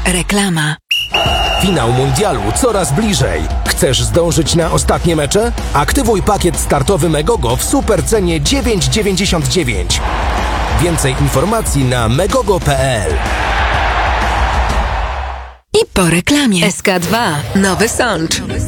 Reklama. Finał mundialu coraz bliżej. Chcesz zdążyć na ostatnie mecze? Aktywuj pakiet startowy Megogo w supercenie 9,99. Więcej informacji na megogo.pl. I po reklamie. SK2. Nowy sącz.